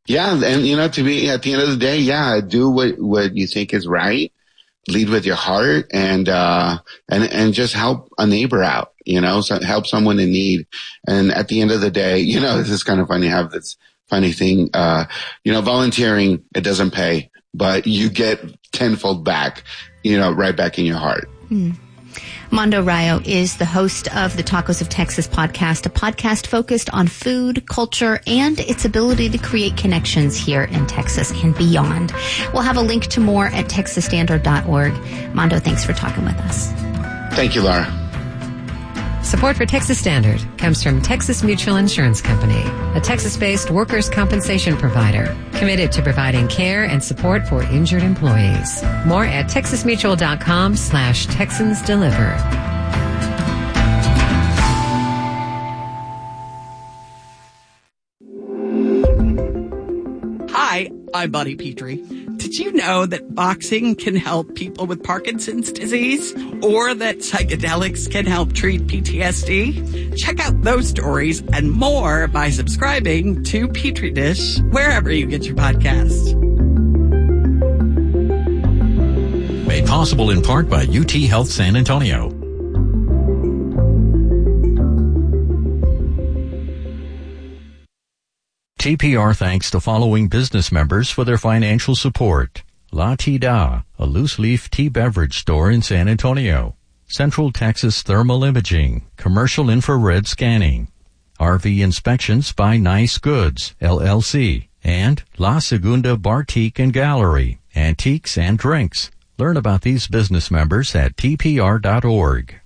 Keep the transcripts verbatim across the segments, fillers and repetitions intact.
Yeah. And, you know, to be at the end of the day, yeah, do what, what you think is right. Lead with your heart and, uh, and, and just help a neighbor out, you know, so help someone in need. And at the end of the day, you know, this is kind of funny. I have this funny thing, uh, you know, volunteering, it doesn't pay, but you get tenfold back, you know, right back in your heart. Mm. Mando Rayo is the host of the Tacos of Texas podcast, a podcast focused on food, culture, and its ability to create connections here in Texas and beyond. We'll have a link to more at texas standard dot org. Mando, thanks for talking with us. Thank you, Laura. Support for Texas Standard comes from Texas Mutual Insurance Company, a Texas-based workers' compensation provider committed to providing care and support for injured employees. More at texasmutual.com slash Texans Deliver. Hi, I'm Buddy Petrie. Did you know that boxing can help people with Parkinson's disease, or that psychedelics can help treat P T S D? Check out those stories and more by subscribing to Petri Dish wherever you get your podcasts. Made possible in part by U T Health San Antonio. T P R thanks the following business members for their financial support. La Ti Da, a loose-leaf tea beverage store in San Antonio. Central Texas Thermal Imaging, commercial infrared scanning. R V Inspections by Nice Goods, L L C. And La Segunda Bartique and Gallery, antiques and drinks. Learn about these business members at T P R dot org.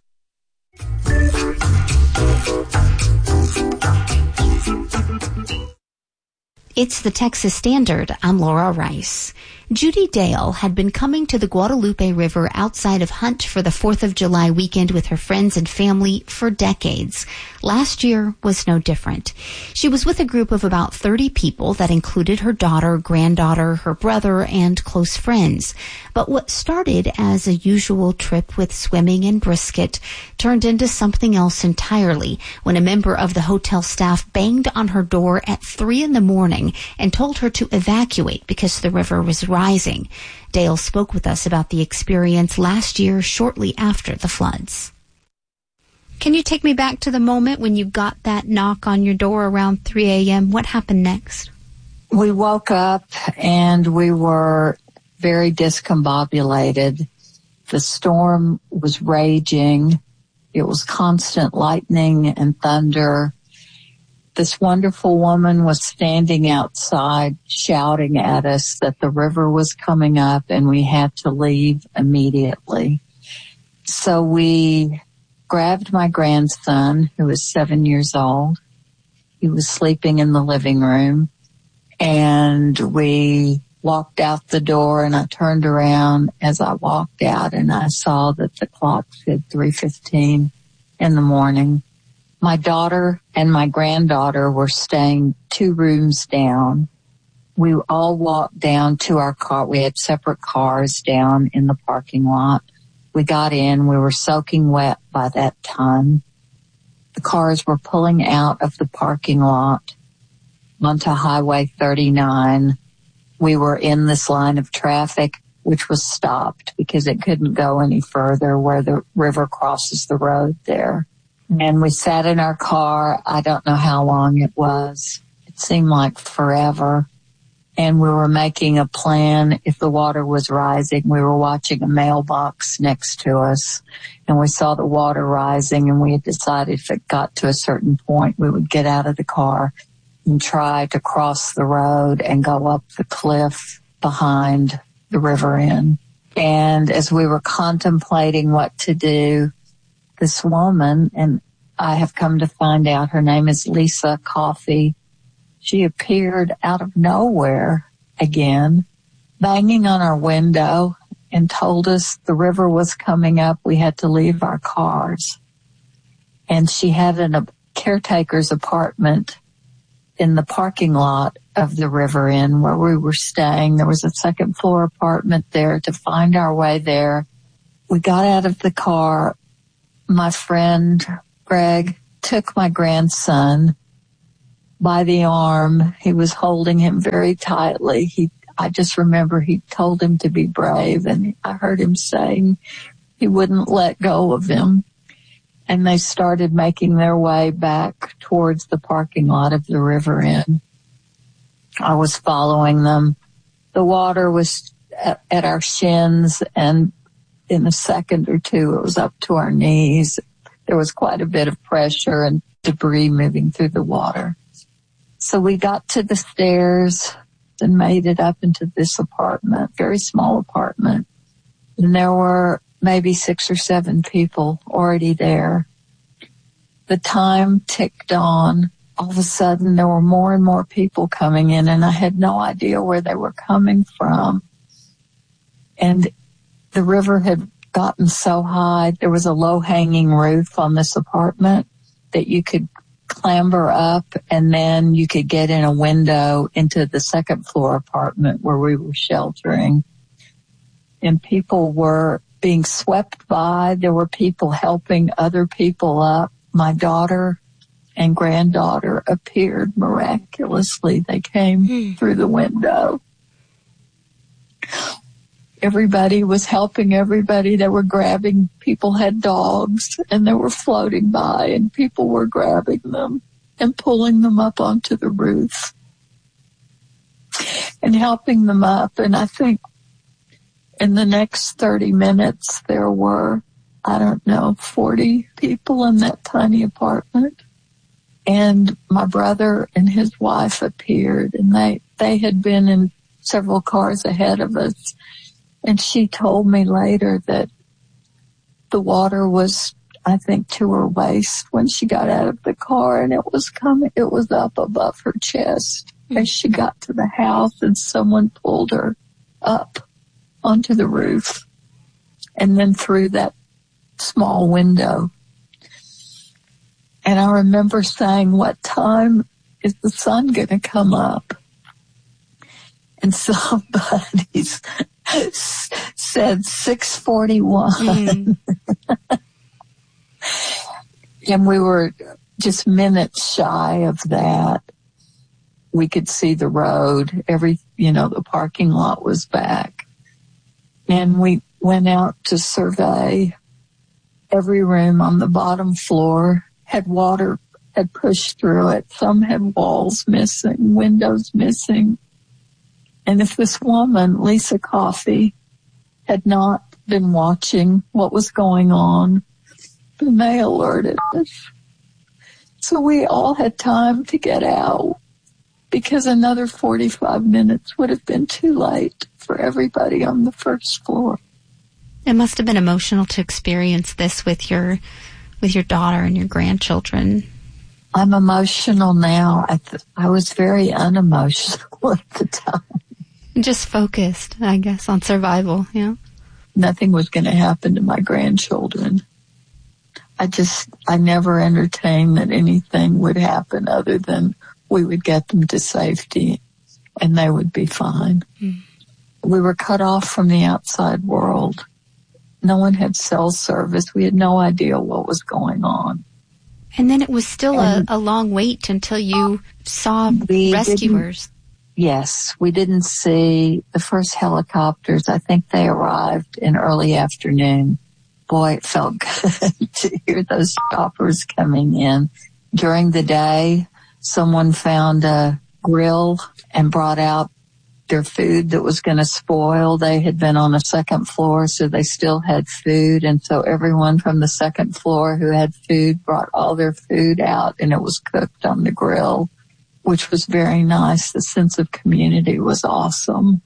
It's the Texas Standard. I'm Laura Rice. Judy Dale had been coming to the Guadalupe River outside of Hunt for the fourth of July weekend with her friends and family for decades. Last year was no different. She was with a group of about thirty people that included her daughter, granddaughter, her brother, and close friends. But what started as a usual trip with swimming and brisket turned into something else entirely when a member of the hotel staff banged on her door at three in the morning and told her to evacuate because the river was rising. Dale spoke with us about the experience last year shortly after the floods. Can you take me back to the moment when you got that knock on your door around three a.m.? What happened next? We woke up and we were very discombobulated. The storm was raging. It was constant lightning and thunder. This wonderful woman was standing outside shouting at us that the river was coming up and we had to leave immediately. So we grabbed my grandson, who was seven years old. He was sleeping in the living room. And we walked out the door, and I turned around as I walked out, and I saw that the clock said three fifteen in the morning. My daughter and my granddaughter were staying two rooms down. We all walked down to our car. We had separate cars down in the parking lot. We got in. We were soaking wet by that time. The cars were pulling out of the parking lot onto Highway thirty-nine. We were in this line of traffic, which was stopped because it couldn't go any further where the river crosses the road there. And we sat in our car. I don't know how long it was. It seemed like forever. And we were making a plan. If the water was rising, we were watching a mailbox next to us. And we saw the water rising, and we had decided if it got to a certain point, we would get out of the car and try to cross the road and go up the cliff behind the river inn. And as we were contemplating what to do, this woman, and I have come to find out her name is Lisa Coffey, she appeared out of nowhere again, banging on our window and told us the river was coming up. We had to leave our cars. And she had an, a caretaker's apartment in the parking lot of the River Inn where we were staying. There was a second floor apartment there. To find our way there, we got out of the car. My friend Greg took my grandson. by the arm. He was holding him very tightly. He, I just remember he told him to be brave, and I heard him saying he wouldn't let go of him. And they started making their way back towards the parking lot of the River Inn. I was following them. The water was at, at our shins, and in a second or two, it was up to our knees. There was quite a bit of pressure and debris moving through the water. So we got to the stairs and made it up into this apartment, very small apartment. And there were maybe six or seven people already there. The time ticked on. All of a sudden, there were more and more people coming in, and I had no idea where they were coming from. And the river had gotten so high, there was a low-hanging roof on this apartment that you could clamber up, and then you could get in a window into the second floor apartment where we were sheltering. And people were being swept by. There were people helping other people up. My daughter and granddaughter appeared miraculously. They came mm. through the window. Everybody was helping everybody. They were grabbing, people had dogs, and they were floating by, and people were grabbing them and pulling them up onto the roof and helping them up. And I think in the next thirty minutes, there were, I don't know, forty people in that tiny apartment. And my brother and his wife appeared, and they, they had been in several cars ahead of us. And she told me later that the water was, I think, to her waist when she got out of the car, and it was coming, it was up above her chest as she got to the house, and someone pulled her up onto the roof and then through that small window. And I remember saying, what time is the sun going to come up? And somebody said six forty-one. Mm. And we were just minutes shy of that. We could see the road. Every, you know, the parking lot was back. And we went out to survey. Every room on the bottom floor had water, had pushed through it. Some had walls missing, windows missing. And if this woman, Lisa Coffey, had not been watching what was going on, then they alerted us. So we all had time to get out, because another forty-five minutes would have been too late for everybody on the first floor. It must have been emotional to experience this with your with your daughter and your grandchildren. I'm emotional now. I, th- I was very unemotional at the time. Just focused, I guess, on survival, yeah. Nothing was going to happen to my grandchildren. I just, I never entertained that anything would happen other than we would get them to safety and they would be fine. Mm. We were cut off from the outside world. No one had cell service. We had no idea what was going on. And then it was still a, a long wait until you saw rescuers. Yes, we didn't see the first helicopters. I think they arrived in early afternoon. Boy, it felt good to hear those choppers coming in. During the day, someone found a grill and brought out their food that was going to spoil. They had been on a second floor, so they still had food. And so everyone from the second floor who had food brought all their food out, and it was cooked on the grill, which was very nice. The sense of community was awesome.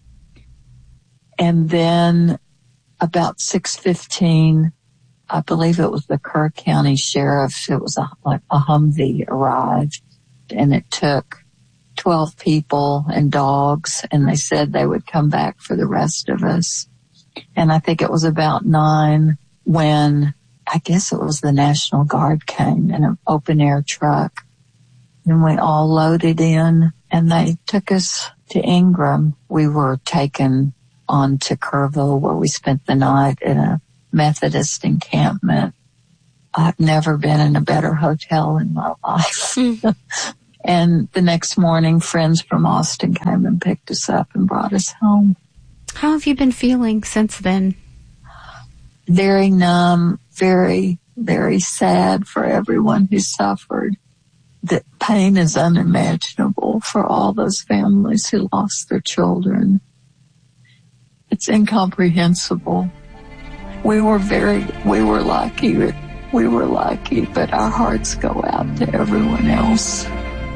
And then about six fifteen, I believe it was the Kerr County Sheriff, it was a, like a Humvee arrived, and it took twelve people and dogs, and they said they would come back for the rest of us. And I think it was about nine when I guess it was the National Guard came in an open air truck. And we all loaded in, and they took us to Ingram. We were taken on to Kerrville, where we spent the night in a Methodist encampment. I've never been in a better hotel in my life. And the next morning, friends from Austin came and picked us up and brought us home. How have you been feeling since then? Very numb, very, very sad for everyone who suffered. The pain is unimaginable for all those families who lost their children. It's incomprehensible. We were very, we were lucky. We were lucky, but our hearts go out to everyone else.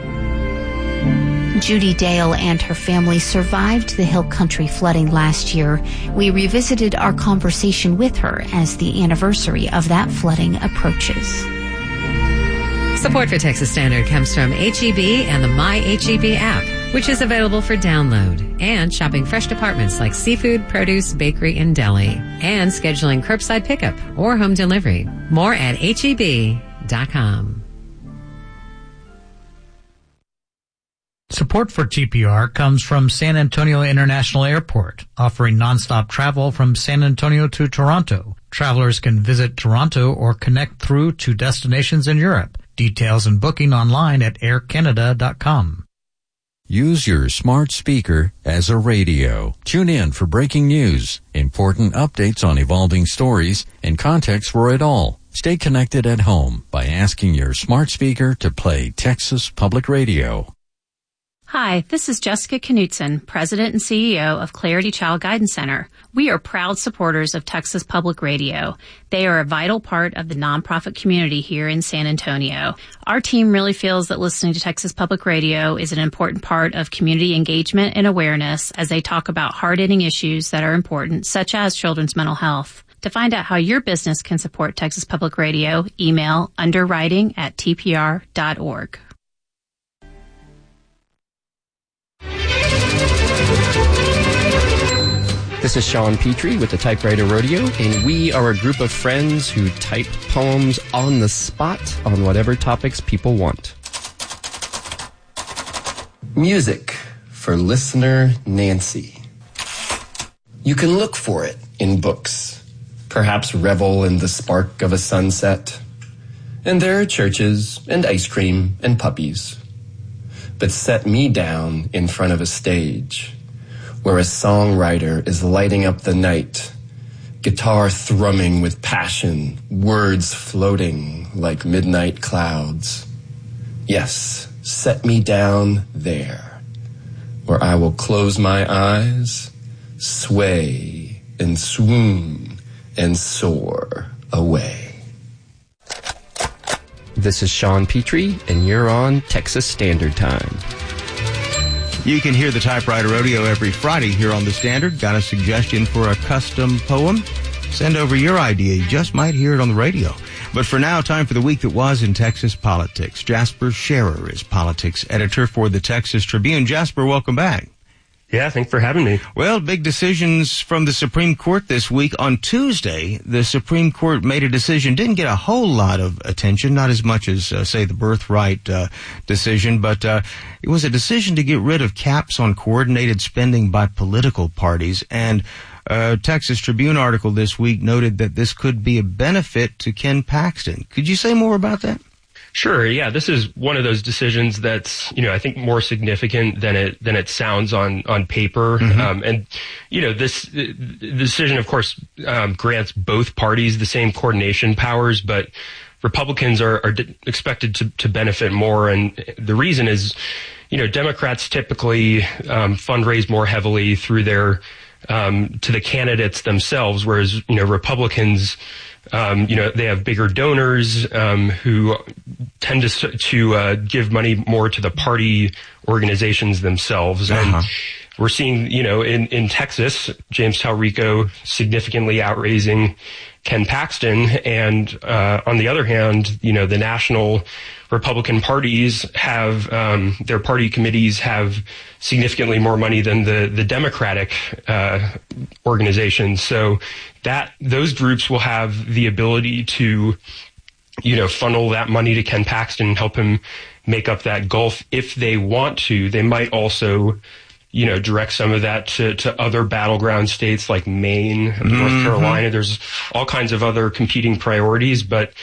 Judy Dale and her family survived the Hill Country flooding last year. We revisited our conversation with her as the anniversary of that flooding approaches. Support for Texas Standard comes from H E B and the My H E B app, which is available for download, and shopping fresh departments like seafood, produce, bakery, and deli, and scheduling curbside pickup or home delivery. More at H E B dot com. Support for T P R comes from San Antonio International Airport, offering nonstop travel from San Antonio to Toronto. Travelers can visit Toronto or connect through to destinations in Europe. Details and booking online at air canada dot com. Use your smart speaker as a radio. Tune in for breaking news, important updates on evolving stories, and context for it all. Stay connected at home by asking your smart speaker to play Texas Public Radio. Hi, this is Jessica Knutson, President and C E O of Clarity Child Guidance Center. We are proud supporters of Texas Public Radio. They are a vital part of the nonprofit community here in San Antonio. Our team really feels that listening to Texas Public Radio is an important part of community engagement and awareness as they talk about hard-hitting issues that are important, such as children's mental health. To find out how your business can support Texas Public Radio, email underwriting at t p r dot org. This is Sean Petrie with the Typewriter Rodeo, and we are a group of friends who type poems on the spot on whatever topics people want. Music for listener Nancy. You can look for it in books, perhaps revel in the spark of a sunset. And there are churches and ice cream and puppies. But set me down in front of a stage where a songwriter is lighting up the night, guitar thrumming with passion, words floating like midnight clouds. Yes, set me down there, where I will close my eyes, sway and swoon and soar away. This is Sean Petrie, and you're on Texas Standard Time. You can hear the Typewriter Rodeo every Friday here on The Standard. Got a suggestion for a custom poem? Send over your idea. You just might hear it on the radio. But for now, time for the week that was in Texas politics. Jasper Scherer is politics editor for the Texas Tribune. Jasper, welcome back. Yeah, thanks for having me. Well, big decisions from the Supreme Court this week. On Tuesday, the Supreme Court made a decision, didn't get a whole lot of attention, not as much as, uh, say, the birthright uh, decision, but uh, it was a decision to get rid of caps on coordinated spending by political parties. And a Texas Tribune article this week noted that this could be a benefit to Ken Paxton. Could you say more about that? Sure. Yeah, this is one of those decisions that's, you know, I think more significant than it than it sounds on on paper. Mm-hmm. Um, and you know, this the decision, of course, um, grants both parties the same coordination powers, but Republicans are, are expected to to benefit more. And the reason is, you know, Democrats typically um, fundraise more heavily through their um, to the candidates themselves, whereas you know Republicans. Um, you know, they have bigger donors um, who tend to to uh, give money more to the party organizations themselves. Uh-huh. And we're seeing, you know, in, in Texas, James Talrico significantly outraising Ken Paxton. And uh, on the other hand, you know, the national Republican parties have, um, their party committees have significantly more money than the, the Democratic uh, organizations. So that those groups will have the ability to, you know, funnel that money to Ken Paxton and help him make up that gulf if they want to. They might also, you know, direct some of that to, to other battleground states like Maine and mm-hmm. North Carolina. There's all kinds of other competing priorities, but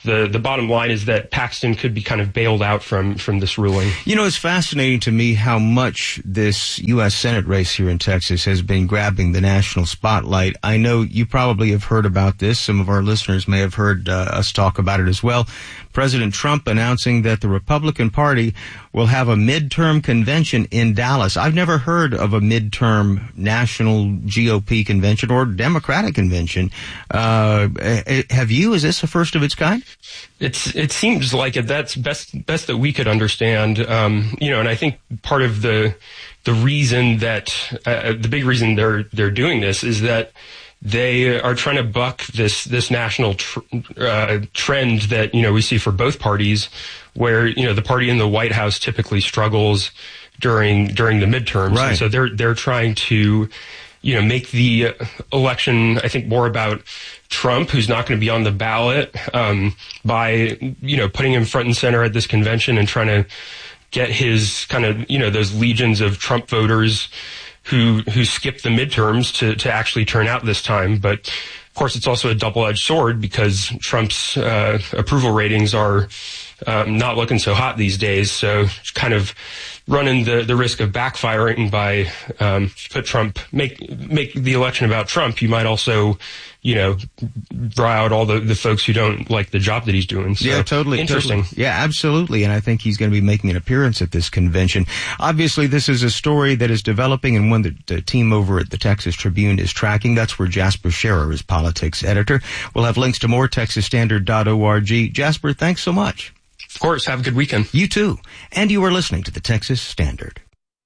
the, the bottom line is that Paxton could be kind of bailed out from, from this ruling. You know, it's fascinating to me how much this U S Senate race here in Texas has been grabbing the national spotlight. I know you probably have heard about this. Some of our listeners may have heard uh, us talk about it as well. President Trump announcing that the Republican Party will have a midterm convention in Dallas. I've never heard of a midterm national G O P convention or Democratic convention. Uh, have you? Is this a first of its kind? It's, it seems like it. That's best, best that we could understand. Um, you know, and I think part of the, the reason that, uh, the big reason they're, they're doing this is that they are trying to buck this, this national tr- uh, trend that, you know, we see for both parties, where, you know, the party in the White House typically struggles during, during the midterms. Right. And so they're, they're trying to, you know, make the election, I think, more about Trump, who's not going to be on the ballot, um, by, you know, putting him front and center at this convention and trying to get his kind of, you know, those legions of Trump voters who, who skipped the midterms to, to actually turn out this time. But of course, it's also a double-edged sword because Trump's, uh, approval ratings are, um, not looking so hot these days. So it's kind of running the, the risk of backfiring by, um, put Trump, make, make the election about Trump. You might also, you know, draw out all the, the folks who don't like the job that he's doing. So, yeah, totally. Interesting. Totally. Yeah, absolutely. And I think he's going to be making an appearance at this convention. Obviously, this is a story that is developing and one that the team over at the Texas Tribune is tracking. That's where Jasper Scherer is politics editor. We'll have links to more, texas standard dot org. Jasper, thanks so much. Of course. Have a good weekend. You too. And you are listening to the Texas Standard.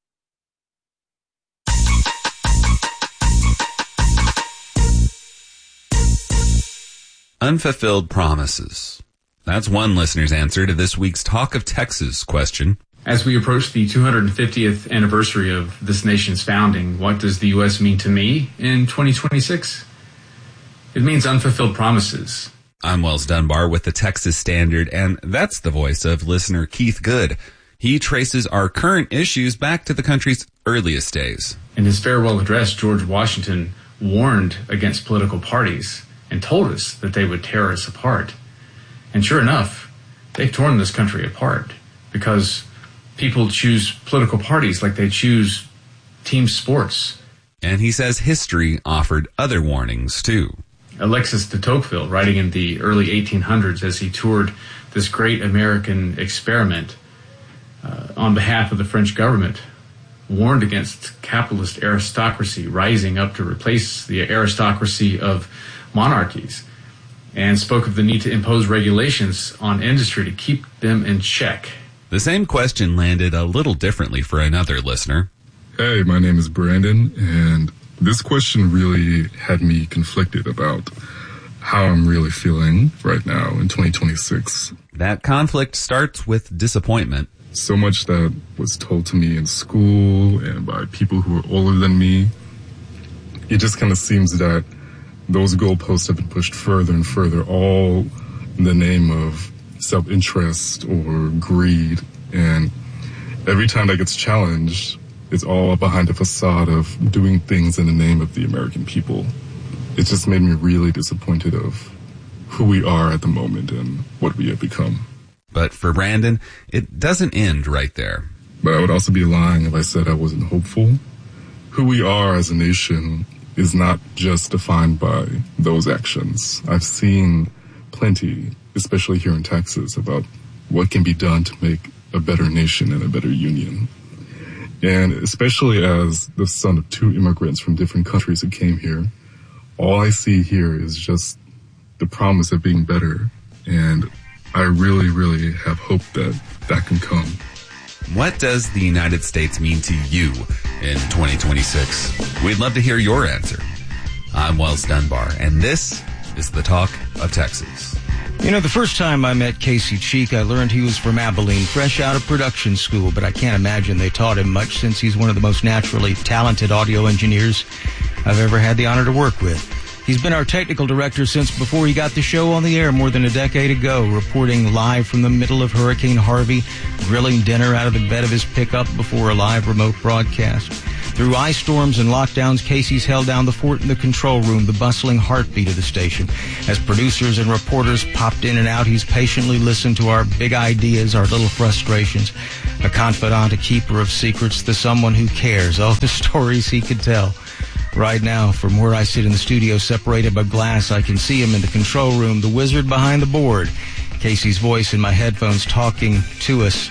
Unfulfilled promises. That's one listener's answer to this week's Talk of Texas question. As we approach the two hundred fiftieth anniversary of this nation's founding, what does the U S mean to me in twenty twenty-six? It means unfulfilled promises. I'm Wells Dunbar with the Texas Standard, and that's the voice of listener Keith Good. He traces our current issues back to the country's earliest days. In his farewell address, George Washington warned against political parties and told us that they would tear us apart. And sure enough, they've torn this country apart because people choose political parties like they choose team sports. And he says history offered other warnings, too. Alexis de Tocqueville, writing in the early eighteen hundreds as he toured this great American experiment uh, on behalf of the French government, warned against capitalist aristocracy rising up to replace the aristocracy of monarchies, and spoke of the need to impose regulations on industry to keep them in check. The same question landed a little differently for another listener. Hey, my name is Brandon, and this question really had me conflicted about how I'm really feeling right now in twenty twenty-six. That conflict starts with disappointment. So much that was told to me in school and by people who are older than me. It just kind of seems that those goalposts have been pushed further and further, all in the name of self-interest or greed. And every time that gets challenged, it's all behind a facade of doing things in the name of the American people. It just made me really disappointed of who we are at the moment and what we have become. But for Brandon, it doesn't end right there. But I would also be lying if I said I wasn't hopeful. Who we are as a nation is not just defined by those actions. I've seen plenty, especially here in Texas, about what can be done to make a better nation and a better union. And especially as the son of two immigrants from different countries who came here, all I see here is just the promise of being better. And I really, really have hope that that can come. What does the United States mean to you in twenty twenty-six? We'd love to hear your answer. I'm Wells Dunbar, and this is the Talk of Texas. You know, the first time I met Casey Cheek, I learned he was from Abilene, fresh out of production school, but I can't imagine they taught him much since he's one of the most naturally talented audio engineers I've ever had the honor to work with. He's been our technical director since before he got the show on the air more than a decade ago, reporting live from the middle of Hurricane Harvey, grilling dinner out of the bed of his pickup before a live remote broadcast. Through ice storms and lockdowns, Casey's held down the fort in the control room, the bustling heartbeat of the station. As producers and reporters popped in and out, he's patiently listened to our big ideas, our little frustrations. A confidant, a keeper of secrets, the someone who cares. Oh, the stories he could tell. Right now, from where I sit in the studio, separated by glass, I can see him in the control room, the wizard behind the board. Casey's voice in my headphones talking to us.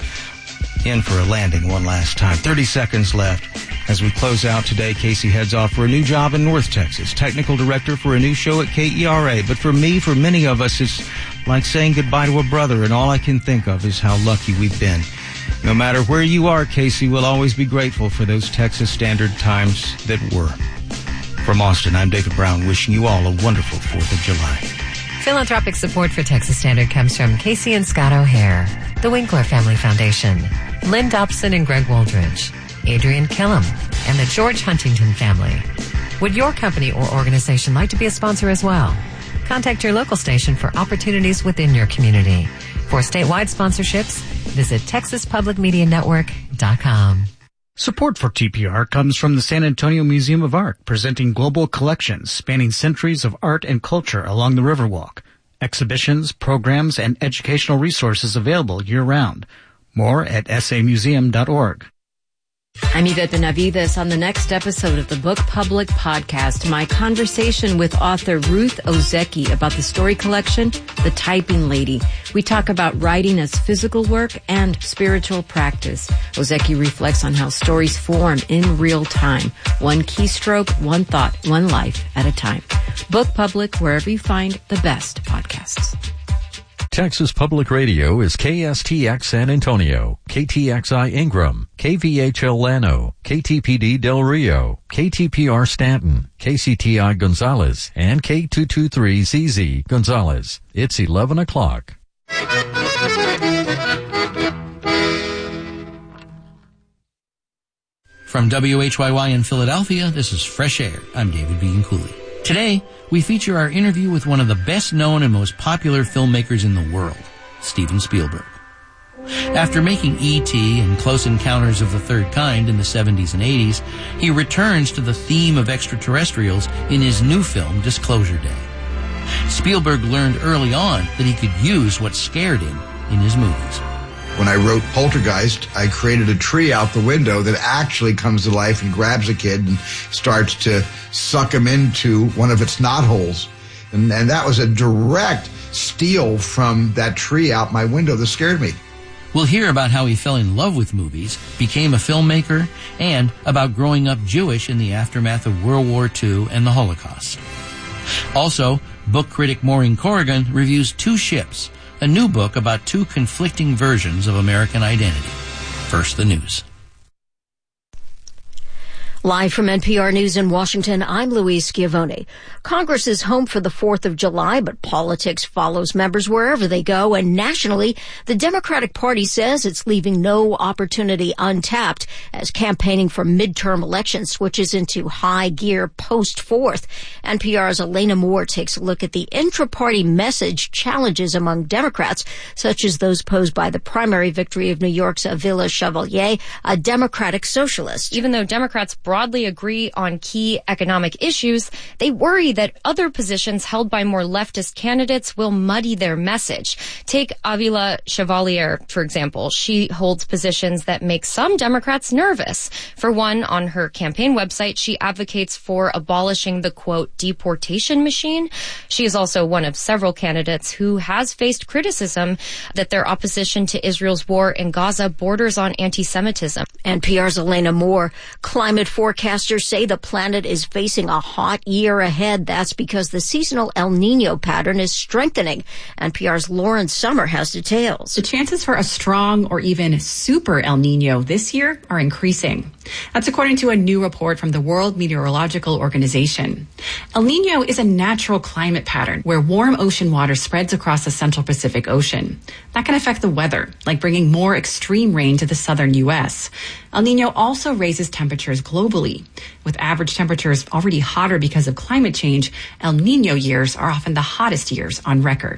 In for a landing one last time. thirty seconds left. As we close out today, Casey heads off for a new job in North Texas, technical director for a new show at K E R A. But for me, for many of us, it's like saying goodbye to a brother, and all I can think of is how lucky we've been. No matter where you are, Casey, we'll always be grateful for those Texas Standard times that were. From Austin, I'm David Brown, wishing you all a wonderful fourth of July. Philanthropic support for Texas Standard comes from Casey and Scott O'Hare, the Winkler Family Foundation, Lynn Dobson and Greg Wooldridge, Adrian Killam, and the George Huntington family. Would your company or organization like to be a sponsor as well? Contact your local station for opportunities within your community. For statewide sponsorships, visit texas public media network dot com. Support for T P R comes from the San Antonio Museum of Art, presenting global collections spanning centuries of art and culture along the Riverwalk. Exhibitions, programs, and educational resources available year-round. More at s a museum dot org. I'm Yvette Benavides. On the next episode of the Book Public Podcast, my conversation with author Ruth Ozeki about the story collection, The Typing Lady. We talk about writing as physical work and spiritual practice. Ozeki reflects on how stories form in real time. One keystroke, one thought, one life at a time. Book Public, wherever you find the best podcasts. Texas Public Radio is K S T X San Antonio, K T X I Ingram, K V H L Llano, K T P D Del Rio, K T P R Stanton, K C T I Gonzales, and K two twenty-three Z Z Gonzales. It's eleven o'clock. From W H Y Y in Philadelphia, this is Fresh Air. I'm David B. Cooley. Today, we feature our interview with one of the best-known and most popular filmmakers in the world, Steven Spielberg. After making E T and Close Encounters of the Third Kind in the seventies and eighties, he returns to the theme of extraterrestrials in his new film, Disclosure Day. Spielberg learned early on that he could use what scared him in his movies. When I wrote Poltergeist, I created a tree out the window that actually comes to life and grabs a kid and starts to suck him into one of its knotholes. And, and that was a direct steal from that tree out my window that scared me. We'll hear about how he fell in love with movies, became a filmmaker, and about growing up Jewish in the aftermath of World War Two and the Holocaust. Also, book critic Maureen Corrigan reviews Two Ships, a new book about two conflicting versions of American identity. First, the news. Live from N P R News in Washington, I'm Louise Schiavone. Congress is home for the fourth of July, but politics follows members wherever they go, and nationally, the Democratic Party says it's leaving no opportunity untapped as campaigning for midterm elections switches into high gear post-fourth. N P R's Elena Moore takes a look at the intra-party message challenges among Democrats, such as those posed by the primary victory of New York's Avila Chevalier, a Democratic socialist. Even though Democrats broadly agree on key economic issues, they worry that other positions held by more leftist candidates will muddy their message. Take Avila Chevalier, for example. She holds positions that make some Democrats nervous. For one, on her campaign website, she advocates for abolishing the, quote, deportation machine. She is also one of several candidates who has faced criticism that their opposition to Israel's war in Gaza borders on anti-Semitism. N P R's Elena Moore. Climate forecasters say the planet is facing a hot year ahead. That's because the seasonal El Nino pattern is strengthening. N P R's Lauren Summer has details. The chances for a strong or even super El Nino this year are increasing. That's according to a new report from the World Meteorological Organization. El Nino is a natural climate pattern where warm ocean water spreads across the central Pacific Ocean. That can affect the weather, like bringing more extreme rain to the southern U S. El Nino also raises temperatures globally. With average temperatures already hotter because of climate change, El Nino years are often the hottest years on record.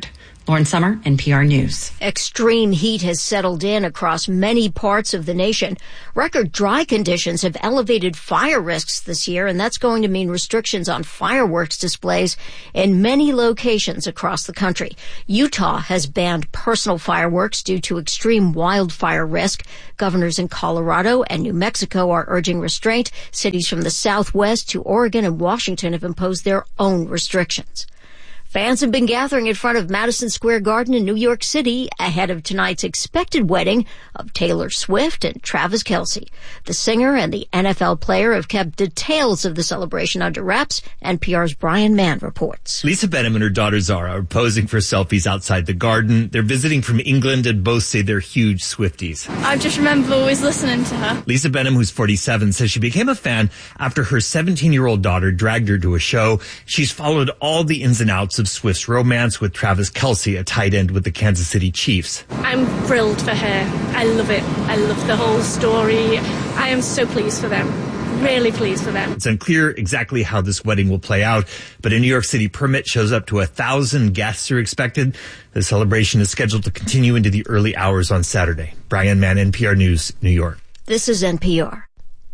Lauren Summer, N P R News. Extreme heat has settled in across many parts of the nation. Record dry conditions have elevated fire risks this year, and that's going to mean restrictions on fireworks displays in many locations across the country. Utah has banned personal fireworks due to extreme wildfire risk. Governors in Colorado and New Mexico are urging restraint. Cities from the Southwest to Oregon and Washington have imposed their own restrictions. Fans have been gathering in front of Madison Square Garden in New York City ahead of tonight's expected wedding of Taylor Swift and Travis Kelce. The singer and the N F L player have kept details of the celebration under wraps. N P R's Brian Mann reports. Lisa Benham and her daughter Zara are posing for selfies outside the Garden. They're visiting from England and both say they're huge Swifties. I just remember always listening to her. Lisa Benham, who's forty-seven, says she became a fan after her seventeen-year-old daughter dragged her to a show. She's followed all the ins and outs of Swift's romance with Travis Kelce, a tight end with the Kansas City Chiefs. I'm thrilled for her. I love it. I love the whole story. I am so pleased for them. Really pleased for them. It's unclear exactly how this wedding will play out, but a New York City permit shows up to a thousand guests are expected. The celebration is scheduled to continue into the early hours on Saturday. Brian Mann, N P R News, New York. This is N P R.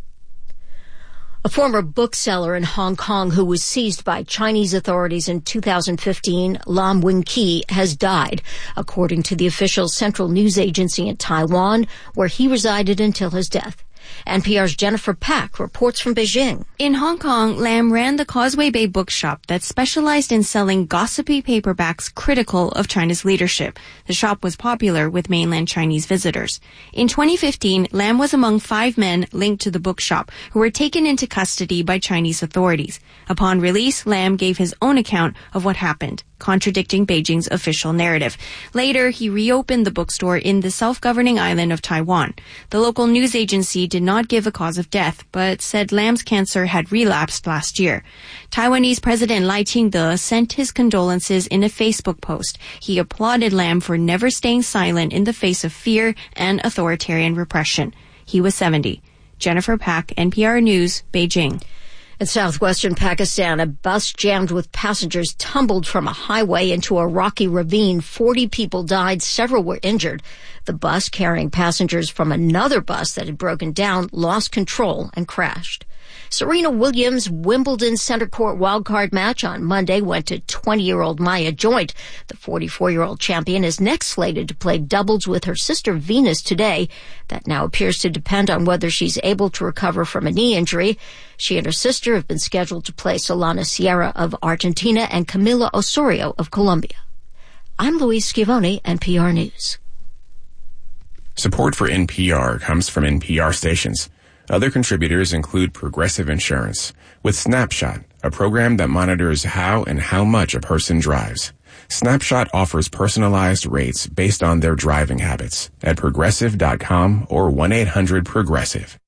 A former bookseller in Hong Kong who was seized by Chinese authorities in two thousand fifteen, Lam Wing-Ki, has died, according to the official Central News Agency in Taiwan, where he resided until his death. N P R's Jennifer Pack reports from Beijing. In Hong Kong, Lam ran the Causeway Bay bookshop that specialized in selling gossipy paperbacks critical of China's leadership. The shop was popular with mainland Chinese visitors. In twenty fifteen, Lam was among five men linked to the bookshop who were taken into custody by Chinese authorities. Upon release, Lam gave his own account of what happened, contradicting Beijing's official narrative. Later, he reopened the bookstore in the self-governing island of Taiwan. The local news agency did not give a cause of death, but said Lam's cancer had relapsed last year. Taiwanese President Lai Ching-te sent his condolences in a Facebook post. He applauded Lam for never staying silent in the face of fear and authoritarian repression. He was seventy. Jennifer Pack, N P R News, Beijing. In southwestern Pakistan, a bus jammed with passengers tumbled from a highway into a rocky ravine. Forty people died, several were injured. The bus carrying passengers from another bus that had broken down lost control and crashed. Serena Williams' Wimbledon center court wildcard match on Monday went to twenty-year-old Maya Joint. The forty-four-year-old champion is next slated to play doubles with her sister Venus today. That now appears to depend on whether she's able to recover from a knee injury. She and her sister have been scheduled to play Solana Sierra of Argentina and Camila Osorio of Colombia. I'm Louise Schivoni, N P R News. Support for N P R comes from N P R stations. Other contributors include Progressive Insurance, with Snapshot, a program that monitors how and how much a person drives. Snapshot offers personalized rates based on their driving habits at progressive dot com or one eight hundred progressive.